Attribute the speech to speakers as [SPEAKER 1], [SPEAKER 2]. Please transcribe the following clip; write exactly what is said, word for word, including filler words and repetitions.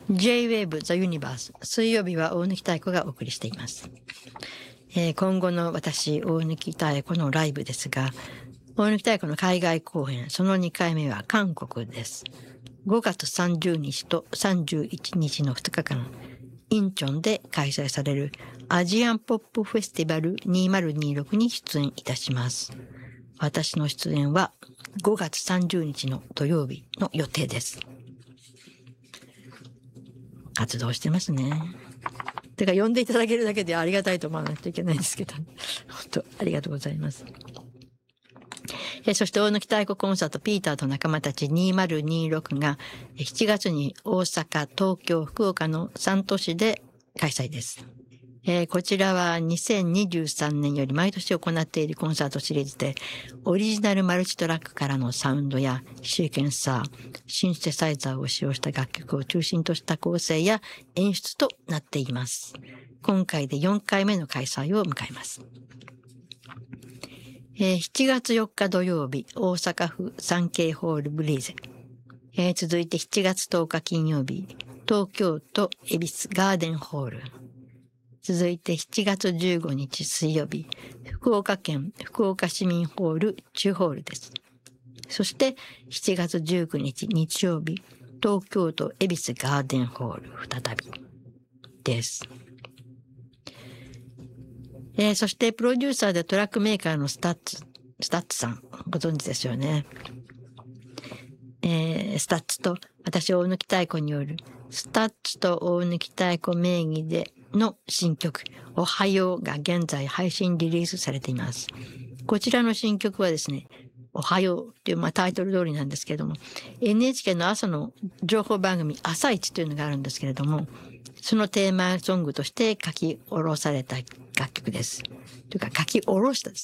[SPEAKER 1] J-Wave The Universe 水曜日は大貫妙子がお送りしています、えー、今後の私大貫妙子のライブですが、大貫妙子の海外公演そのにかいめは韓国です。ごがつさんじゅうにちとさんじゅういちにちのふつかかんインチョンで開催されるアジアンポップフェスティバルにせんにじゅうろくに出演いたします。私の出演はごがつさんじゅうにちの土曜日の予定です。活動してますね。てか呼んでいただけるだけでありがたいと思わないといけないんですけど、本当ありがとうございます。えそして大貫妙子コンサートピーターと仲間たちにせんにじゅうろくがしちがつに大阪、東京、福岡のさん都市で開催です。えー、こちらはにせんにじゅうさんねんより毎年行っているコンサートシリーズで、オリジナルマルチトラックからのサウンドやシーケンサー、シンセサイザーを使用した楽曲を中心とした構成や演出となっています。今回でよんかいめの開催を迎えます。えー、しちがつよっか土曜日、大阪府サンケイホールブリーゼ。えー、続いてしちがつとおか金曜日、東京都恵比寿ガーデンホール。続いてしちがつじゅうごにち水曜日、福岡県福岡市民ホール中ホールです。そしてしちがつじゅうくにち日曜日、東京都恵比寿ガーデンホール再びです。えー、そしてプロデューサーでトラックメーカーのスタッツ、スタッツさんご存知ですよね。えー、スタッツと私大貫妙子によるスタッツと大貫妙子名義での新曲おはようが現在配信リリースされています。こちらの新曲はですね、おはようっていうまあタイトル通りなんですけれども、 エヌエイチケー の朝の情報番組朝一というのがあるんですけれども、そのテーマソングとして書き下ろされた楽曲です。というか書き下ろしたです